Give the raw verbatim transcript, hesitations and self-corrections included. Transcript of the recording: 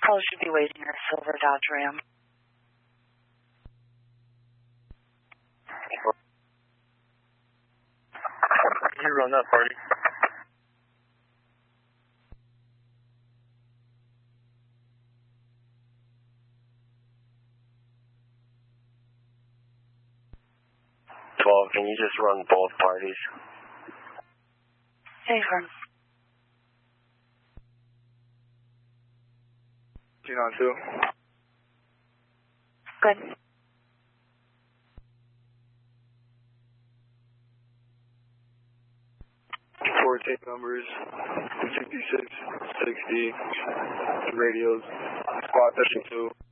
Caller should be waiting in a silver Dodge Ram. Can you run that party? twelve, can you just run both parties? Hey, Vern. Two nine two. Good. Four tape numbers, fifty-six, sixty, radios, spot mission two.